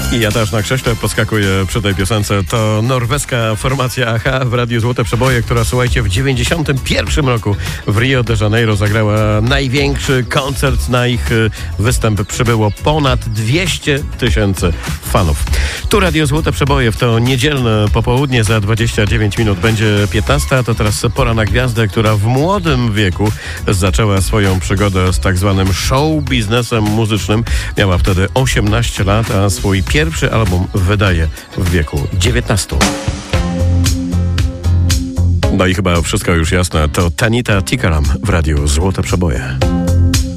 I ja też na krześle podskakuję przy tej piosence. To norweska formacja AHA w Radiu Złote Przeboje, która, słuchajcie, w 91 roku w Rio de Janeiro zagrała największy koncert. Na ich występ przybyło ponad 200 000 fanów. Tu Radio Złote Przeboje w to niedzielne popołudnie. Za 29 minut będzie 15. To teraz pora na gwiazdę, która w młodym wieku zaczęła swoją przygodę z tak zwanym show biznesem muzycznym. Miała wtedy 18 lat, a swój pierwszy album wydaje w wieku 19. No i chyba wszystko już jasne. To Tanita Tikaram w Radiu Złote Przeboje.